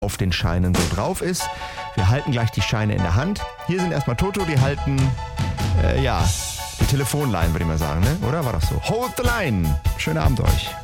auf den Scheinen so drauf ist. Wir halten gleich die Scheine in der Hand. Hier sind erstmal Toto, die halten, die Telefonline, würde ich mal sagen, ne? Oder war das so? Hold the line. Schönen Abend euch.